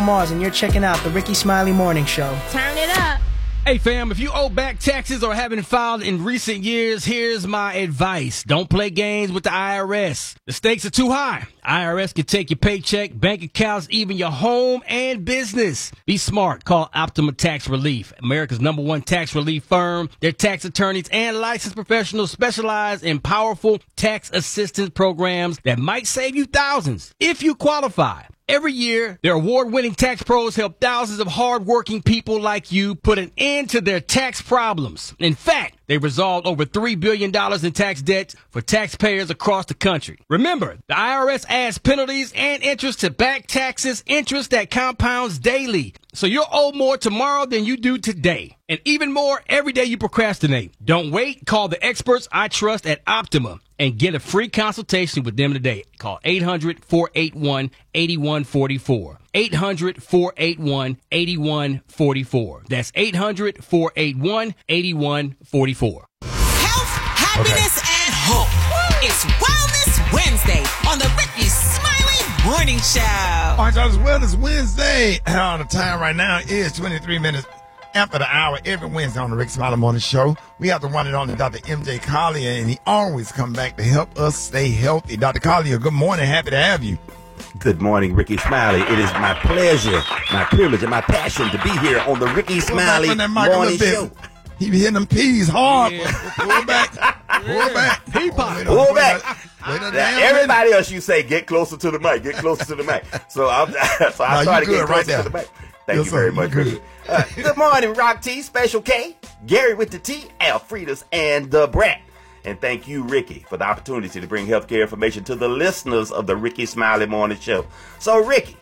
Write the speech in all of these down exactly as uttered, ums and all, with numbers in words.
Mars, and you're checking out the Ricky Smiley Morning Show. Turn it up. Hey fam, if you owe back taxes or haven't filed in recent years, here's my advice. Don't play games with the I R S. The stakes are too high. I R S can take your paycheck, bank accounts, even your home and business. Be smart. Call Optima Tax Relief, America's number one tax relief firm. Their tax attorneys and licensed professionals specialize in powerful tax assistance programs that might save you thousands if you qualify. Every year, their award-winning tax pros help thousands of hard-working people like you put an end to their tax problems. In fact, they resolved over three billion dollars in tax debt for taxpayers across the country. Remember, the I R S adds penalties and interest to back taxes, interest that compounds daily. So you'll owe more tomorrow than you do today. And even more every day you procrastinate. Don't wait. Call the experts I trust at Optima and get a free consultation with them today. Call eight hundred, four eight one, eight one four four. eight hundred, four eight one, eight one four four. That's eight hundred, four eight one, eight one four four. Health, happiness, okay. and hope. It's Wellness Wednesday on the Ricky Smiley Morning Show. All right, so it's Wellness Wednesday. Uh, the time right now is twenty-three minutes after the hour. Every Wednesday on the Ricky Smiley Morning Show, we have to run it on to Doctor M J Collier, and he always come back to help us stay healthy. Doctor Collier, good morning. Happy to have you. Good morning, Ricky Smiley. It is my pleasure, my privilege, and my passion to be here on the Ricky Smiley Morning Show. He be hitting them peas hard. Yeah. Pull back. Pull back. Pea pie. Pull back. Everybody minute. else, you say, get closer to the mic. Get closer to the mic. So, I'm, so I no, try to get closer right to the mic. Thank yes, you very sir, much. Good. Uh, good morning, Rock T, Special K, Gary with the T, Alfredas, and the Brat. And thank you, Ricky, for the opportunity to bring healthcare information to the listeners of the Ricky Smiley Morning Show. So, Ricky,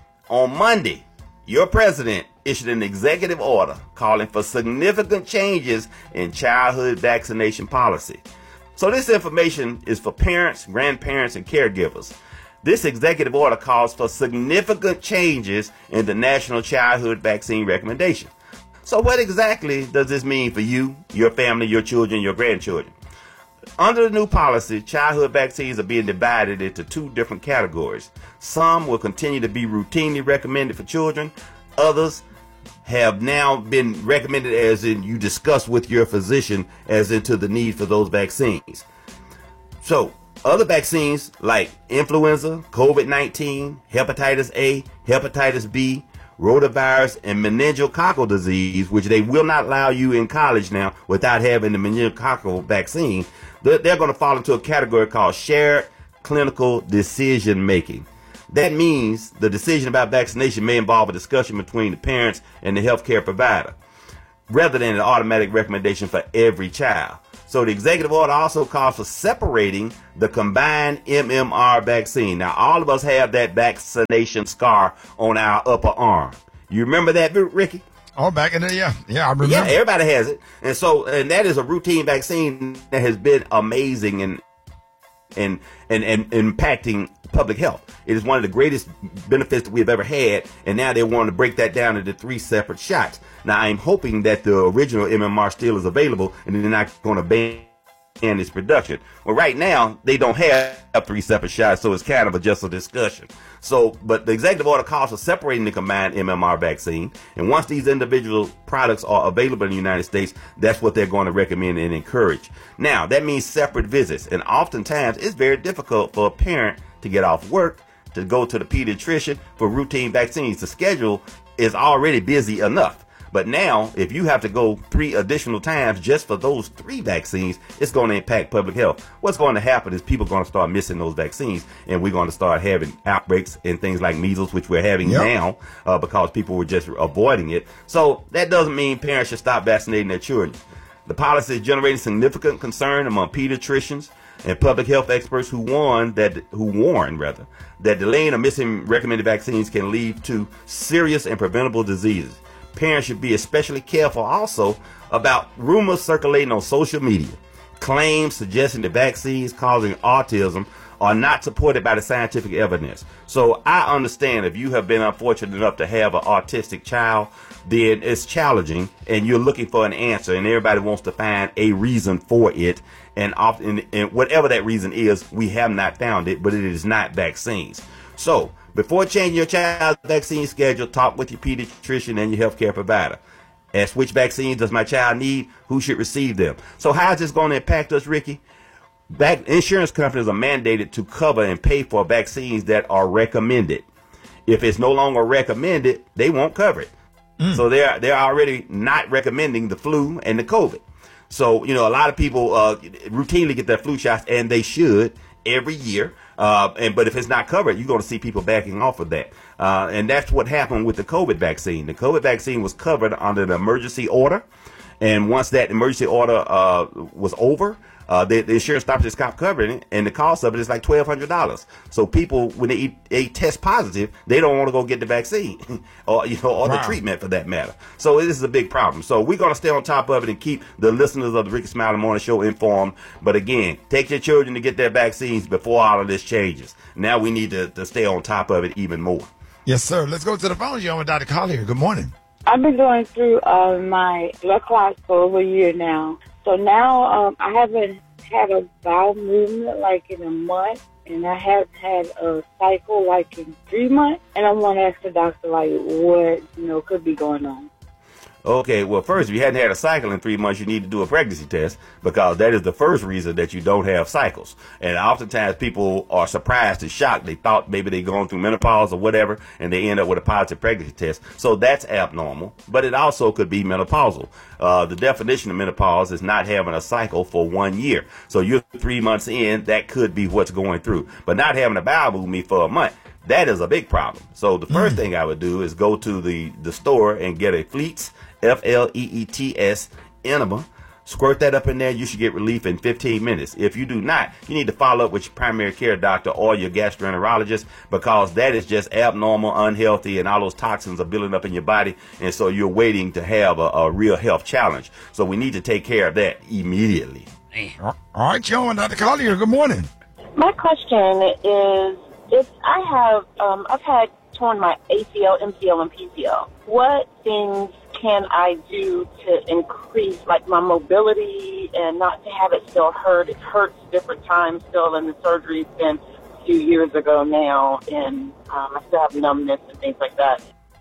on Monday, your president issued an executive order calling for significant changes in childhood vaccination policy. So this information is for parents, grandparents, and caregivers. This executive order calls for significant changes in the National Childhood Vaccine Recommendation. So what exactly does this mean for you, your family, your children, your grandchildren? Under the new policy, childhood vaccines are being divided into two different categories. Some will continue to be routinely recommended for children. Others have now been recommended as in you discuss with your physician as into the need for those vaccines. So, other vaccines like influenza, COVID nineteen, hepatitis A, hepatitis B, rotavirus, and meningococcal disease, which they will not allow you in college now without having the meningococcal vaccine, they're, they're going to fall into a category called shared clinical decision making. That means the decision about vaccination may involve a discussion between the parents and the healthcare provider, rather than an automatic recommendation for every child. So the executive order also calls for separating the combined M M R vaccine. Now, all of us have that vaccination scar on our upper arm. You remember that, Ricky? Oh, back in the, yeah. Yeah, I remember. Yeah, everybody has it. And so, and that is a routine vaccine that has been amazing and and and, and impacting public health. It is one of the greatest benefits that we've ever had, and now they want to break that down into three separate shots. Now, I'm hoping that the original M M R still is available, and they're not going to ban its production. Well, right now, they don't have three separate shots, so it's kind of a, just a discussion. So, but the executive order calls for separating the combined M M R vaccine, and once these individual products are available in the United States, that's what they're going to recommend and encourage. Now, that means separate visits, and oftentimes, it's very difficult for a parent to get off work, to go to the pediatrician for routine vaccines. The schedule is already busy enough. But now, if you have to go three additional times just for those three vaccines, it's going to impact public health. What's going to happen is people are going to start missing those vaccines, and we're going to start having outbreaks and things like measles, which we're having yep. now uh, because people were just avoiding it. So that doesn't mean parents should stop vaccinating their children. The policy is generating significant concern among pediatricians and public health experts who warn that who warn rather that delaying or missing recommended vaccines can lead to serious and preventable diseases. Parents should be especially careful also about rumors circulating on social media, claims suggesting that vaccines causing autism are not supported by the scientific evidence. So I understand if you have been unfortunate enough to have an autistic child, then it's challenging and you're looking for an answer, and everybody wants to find a reason for it. And often, and whatever that reason is, we have not found it, but it is not vaccines. So Before changing your child's vaccine schedule, talk with your pediatrician and your healthcare provider. Ask which vaccines does my child need, who should receive them. So how is this going to impact us, Ricky? Back, insurance companies are mandated to cover and pay for vaccines that are recommended. If it's no longer recommended, they won't cover it. Mm. So they're they're already not recommending the flu and the COVID. So, you know, a lot of people uh, routinely get their flu shots, and they should every year. Uh, and but if it's not covered, you're going to see people backing off of that. Uh, and that's what happened with the COVID vaccine. The COVID vaccine was covered under an emergency order. And once that emergency order uh, was over, Uh, the, the insurance company stopped covering it, and the cost of it is like twelve hundred dollars. So people, when they, eat, they test positive, they don't want to go get the vaccine or you know or wow. the treatment for that matter. So this is a big problem. So we're going to stay on top of it and keep the listeners of the Ricky Smiley Morning Show informed. But again, take your children to get their vaccines before all of this changes. Now we need to, to stay on top of it even more. Yes, sir. Let's go to the phone. You're on with Doctor Collier. Good morning. I've been going through uh, my blood clots for over a year now. So now um, I haven't had a bowel movement like in a month, and I have had a cycle like in three months. And I want to ask the doctor like what you know could be going on. Okay, well, first, if you hadn't had a cycle in three months, you need to do a pregnancy test, because that is the first reason that you don't have cycles. And oftentimes people are surprised and shocked. They thought maybe they're going through menopause or whatever, and they end up with a positive pregnancy test. So that's abnormal, but it also could be menopausal. Uh, the definition of menopause is not having a cycle for one year. So you're three months in, that could be what's going through. But not having a bowel movement for a month, that is a big problem. So the first mm. thing I would do is go to the, the store and get a Fleets, F L E E T S, enema. Squirt that up in there. You should get relief in fifteen minutes. If you do not, you need to follow up with your primary care doctor or your gastroenterologist, because that is just abnormal, unhealthy, and all those toxins are building up in your body. And so you're waiting to have a, a real health challenge. So we need to take care of that immediately. All right, Joe and Doctor Collier, good morning. My question is, if I have, um, I've had torn my A C L, M C L, and P C L. What things can I do to increase, like, my mobility and not to have it still hurt? It hurts different times still, and the surgery's been a few years ago now, and um, I still have numbness and things like that.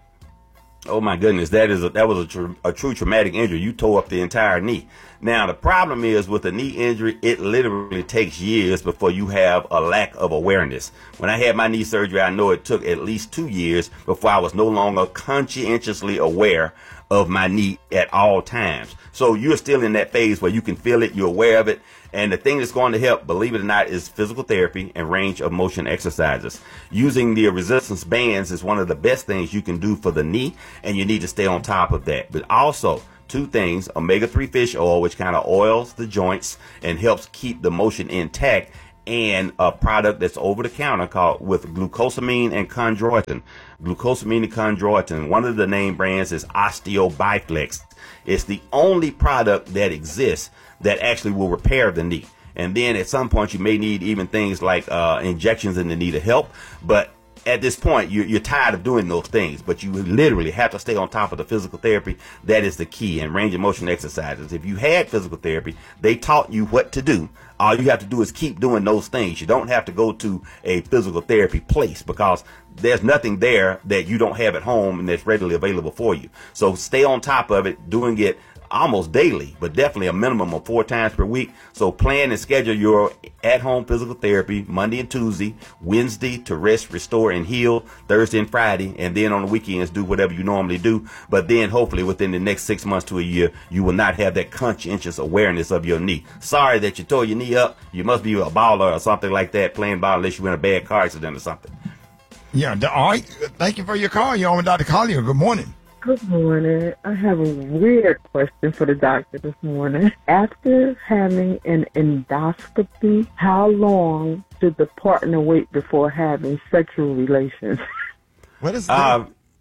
Oh my goodness, that is a, that was a, tr- a true traumatic injury. You tore up the entire knee. Now the problem is with a knee injury, it literally takes years before you have a lack of awareness. When I had my knee surgery, I know it took at least two years before I was no longer conscientiously aware of my knee at all times. So you're still in that phase where you can feel it, you're aware of it. And the thing that's going to help, believe it or not, is physical therapy and range of motion exercises. Using the resistance bands is one of the best things you can do for the knee, and you need to stay on top of that. But also, two things, omega three fish oil, which kind of oils the joints and helps keep the motion intact, and a product that's over the counter called with glucosamine and chondroitin. Glucosamine and chondroitin, one of the name brands is OsteoBiflex. It's the only product that exists that actually will repair the knee. And then at some point you may need even things like uh, injections in the knee to help. But at this point, you're, you're tired of doing those things, but you literally have to stay on top of the physical therapy. That is the key, and range of motion exercises. If you had physical therapy, they taught you what to do. All you have to do is keep doing those things. You don't have to go to a physical therapy place, because there's nothing there that you don't have at home and that's readily available for you. So stay on top of it, doing it almost daily, but definitely a minimum of four times per week. So plan and schedule your at-home physical therapy Monday and Tuesday, Wednesday to rest, restore, and heal, Thursday and Friday, and then on the weekends do whatever you normally do. But then hopefully within the next six months to a year, you will not have that conscientious awareness of your knee. Sorry that you tore your knee up. You must be a baller or something like that, playing ball, unless you were in a bad car accident or something. Yeah, all right. Thank you for your call. You're on with Doctor Collier. Good morning. Good morning. I have a weird question for the doctor this morning. After having an endoscopy, how long should the partner wait before having sexual relations? What is that? Uh,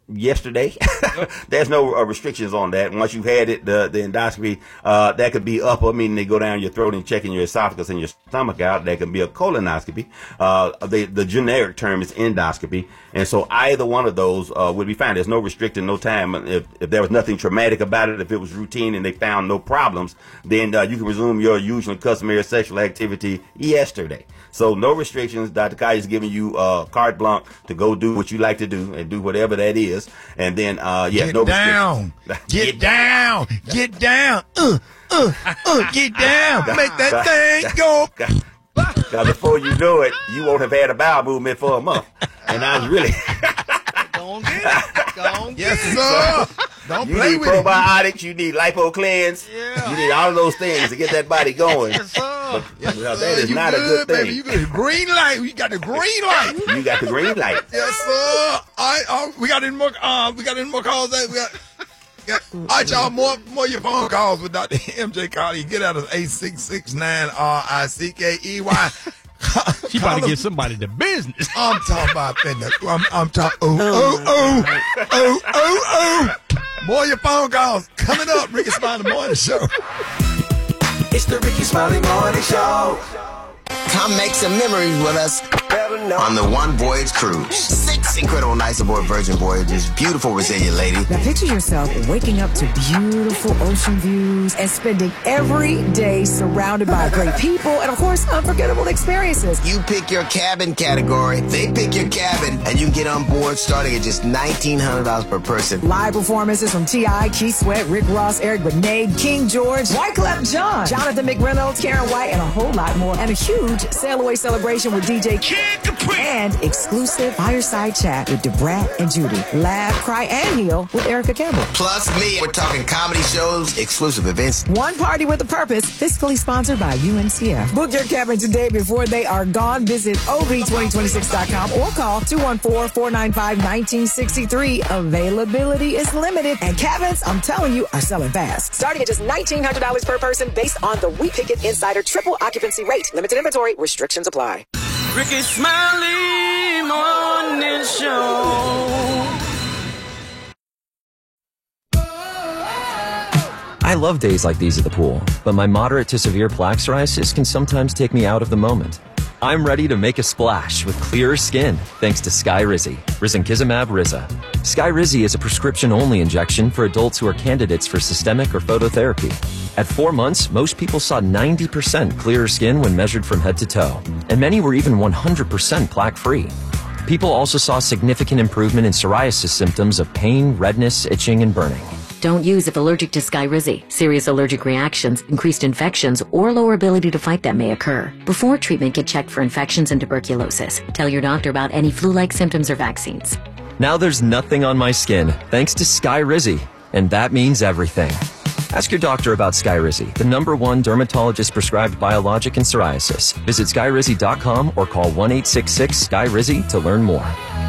yesterday. There's no uh, restrictions on that. Once you've had it, the, the endoscopy, uh, that could be upper, meaning they go down your throat and checking your esophagus and your stomach out. That can be a colonoscopy. Uh, the, the generic term is endoscopy. And so either one of those, uh, would be fine. There's no restricting, no time. If, if there was nothing traumatic about it, if it was routine and they found no problems, then, uh, you can resume your usual and customary sexual activity yesterday. So no restrictions. Doctor Kai is giving you, uh, carte blanche to go do what you like to do and do whatever that is. And then, uh, yeah, get no down. Get down. Get down. Uh, uh, uh, get down. Make that thing go. Now, before you know it, you won't have had a bowel movement for a month. And I was really. Go on, get it. Go on, yes, get sir. it. Don't you play need with probiotics, it. You need lipo cleanse. Yeah. You need all of those things to get that body going. Yes, sir. But, yes, well, sir. that is you not good, a good thing. Baby. You got green light. You got the green light. You got the green light. Yes, sir. I, uh, we got any more. Uh, we got any more calls? That we got. got all right, y'all. More, more your phone calls with Doctor M J Carly. Get out of eight six six nine R I C K E Y. She about to get somebody to business. I'm talking about that. I'm, I'm talking. Oh, oh, oh, oh, oh, oh. More your phone calls coming up. Ricky Smiley Morning Show. It's the Ricky Smiley Morning Show. Come make some memories with us on the One Voyage Cruise. Six incredible nights aboard Virgin Voyages. Beautiful, resilient lady. Now picture yourself waking up to beautiful ocean views and spending every day surrounded by great people and, of course, unforgettable experiences. You pick your cabin category, they pick your cabin, and you can get on board starting at just nineteen hundred dollars per person. Live performances from T I, Keith Sweat, Rick Ross, Eric Benet, King George, Wyclef Jean, Jonathan McReynolds, Karen White, and a whole lot more. And a huge sail away celebration with D J Kid Capri. And exclusive fireside chat with DeBrat and Judy. Laugh, cry, and heal with Erica Campbell. Plus me. We're talking comedy shows, exclusive events. One party with a purpose. Fiscally sponsored by U N C F. Book your cabin today before they are gone. Visit O V twenty twenty-six dot com or call two one four, four nine five, one nine six three. Availability is limited, and cabins, I'm telling you, are selling fast. Starting at just nineteen hundred dollars per person based on the We Pick It Insider triple occupancy rate. Limited inventory. Restrictions apply. Ricky Smiley Morning Show. I love days like these at the pool, but my moderate to severe plaque psoriasis can sometimes take me out of the moment. I'm ready to make a splash with clearer skin thanks to Skyrizi, Risankizumab Riza. Skyrizi is a prescription-only injection for adults who are candidates for systemic or phototherapy. At four months, most people saw ninety percent clearer skin when measured from head to toe, and many were even one hundred percent plaque-free. People also saw significant improvement in psoriasis symptoms of pain, redness, itching, and burning. Don't use if allergic to Skyrizi. Serious allergic reactions, increased infections, or lower ability to fight them may occur. Before treatment, get checked for infections and tuberculosis. Tell your doctor about any flu-like symptoms or vaccines. Now there's nothing on my skin thanks to Skyrizi, and that means everything. Ask your doctor about Skyrizi, the number one dermatologist-prescribed biologic in psoriasis. Visit skyrizi dot com or call one eight six six, S K Y R I Z I to learn more.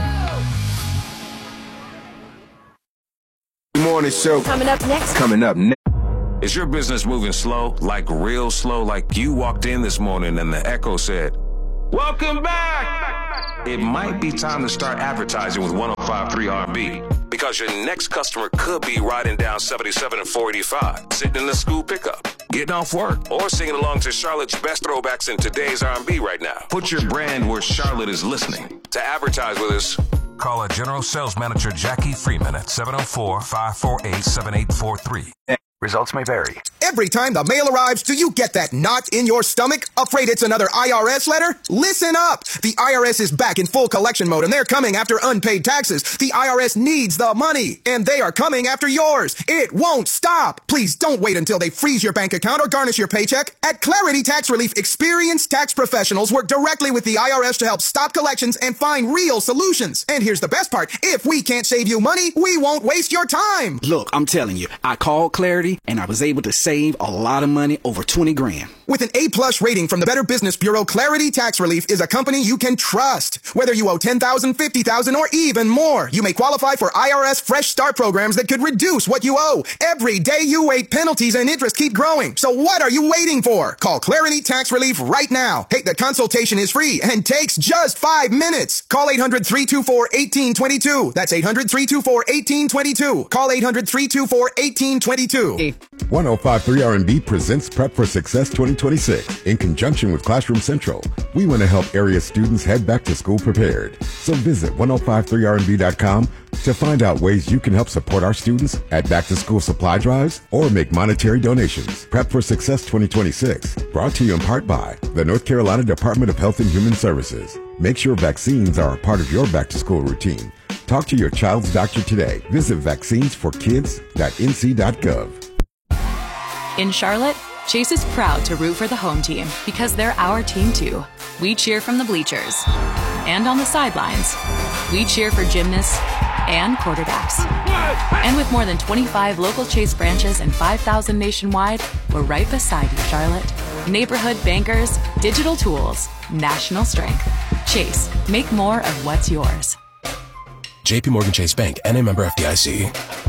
Morning show. Coming up next. Coming up next. Is your business moving slow? Like real slow? Like you walked in this morning and the echo said, "Welcome back." It might be time to start advertising with one oh five point three R B. Because your next customer could be riding down seventy-seven and four eighty-five, sitting in the school pickup, getting off work, or singing along to Charlotte's best throwbacks in today's R and B right now. Put your brand where Charlotte is listening. To advertise with us, call our General Sales Manager Jackie Freeman at seven oh four, five four eight, seven eight four three. Results may vary. Every time the mail arrives, do you get that knot in your stomach? Afraid it's another I R S letter? Listen up! The I R S is back in full collection mode, and they're coming after unpaid taxes. The I R S needs the money, and they are coming after yours. It won't stop. Please don't wait until they freeze your bank account or garnish your paycheck. At Clarity Tax Relief, experienced tax professionals work directly with the I R S to help stop collections and find real solutions. And here's the best part. If we can't save you money, we won't waste your time. Look, I'm telling you, I called Clarity. free, and I was able to save a lot of money, over twenty grand. With an A-plus rating from the Better Business Bureau, Clarity Tax Relief is a company you can trust. Whether you owe ten thousand dollars, fifty thousand dollars, or even more, you may qualify for I R S Fresh Start programs that could reduce what you owe. Every day you wait, penalties and interest keep growing. So what are you waiting for? Call Clarity Tax Relief right now. Hey, the consultation is free and takes just five minutes. Call eight hundred, three two four, one eight two two. That's eight hundred, three two four, one eight two two. Call eight hundred, three two four, one eight two two. one oh five point three R and B presents Prep for Success twenty twenty-six in conjunction with Classroom Central. We want to help area students head back to school prepared. So visit ten fifty-three R and B dot com to find out ways you can help support our students at back-to-school supply drives or make monetary donations. Prep for Success twenty twenty-six, brought to you in part by the North Carolina Department of Health and Human Services. Make sure vaccines are a part of your back-to-school routine. Talk to your child's doctor today. Visit vaccines for kids dot n c dot gov. In Charlotte, Chase is proud to root for the home team because they're our team too. We cheer from the bleachers and on the sidelines. We cheer for gymnasts and quarterbacks. And with more than twenty-five local Chase branches and five thousand nationwide, we're right beside you, Charlotte. Neighborhood bankers, digital tools, national strength. Chase, make more of what's yours. J P Morgan Chase Bank, N A member F D I C.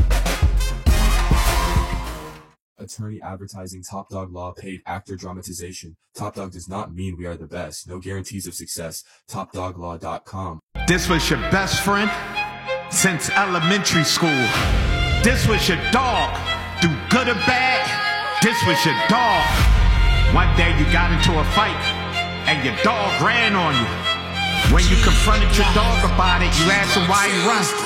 Attorney advertising Top Dog Law paid actor dramatization. Top Dog does not mean we are the best. No guarantees of success. top dog law dot com. This was your best friend since elementary school. This was your dog. Do good or bad, this was your dog. One day you got into a fight and your dog ran on you. When you confronted your dog about it, you asked him why he run.